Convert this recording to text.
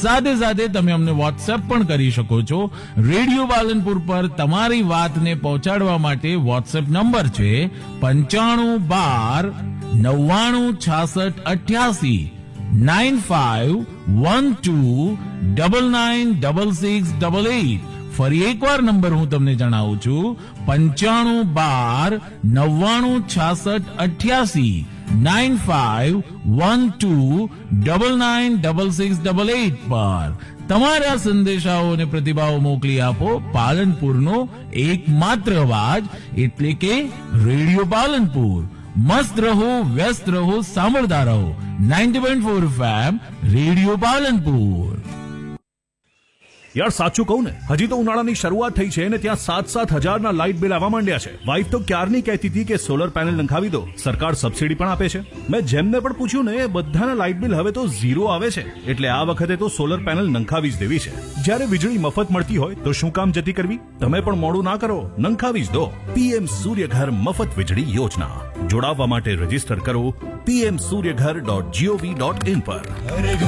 સાથે સાથે તમે અમને વોટ્સએપ પણ કરી શકો છો. રેડિયો પાલનપુર પર તમારી વાતને પહોંચાડવા માટે વોટ્સએપ નંબર છે 9592996688 9512996688. ફરી એકવાર નંબર હું તમને જણાવું છું 9512996688 9512996688 પર તમારા સંદેશાઓ અને પ્રતિભાવો મોકલી આપો. પાલનપુરનો એકમાત્ર અવાજ એટલે કે રેડિયો પાલનપુર. મસ્ત રહો, વ્યસ્ત રહો, સાંભળતા રહો 90.4 FM રેડિયો પાલનપુર. યાર સાચું કહું ને, હજી તો ઉનાળાની શરૂઆત થઈ છે ને ત્યાં 7-7 હજારના લાઇટ બિલ આવવા માંડ્યા છે. વાઇફ તો ક્યારની કહેતી હતી કે સોલર પેનલ નંખાવી દો, સરકાર સબસિડી પણ આપે છે. મેં જેમને પણ પૂછ્યું ને બધાના લાઇટ બિલ હવે તો ઝીરો આવે છે. એટલે આ વખતે તો સોલર પેનલ નંખાવી જ દેવી છે. જ્યારે વીજળી મફત મળતી હોય તો શું કામ જતી કરવી? તમે પણ મોડું ના કરો, નંખાવી જ દો. પીએમ સૂર્યઘર મફત વીજળી યોજના. જોડાવા માટે રજીસ્ટર કરો pmsuryaghar.gov.in પર.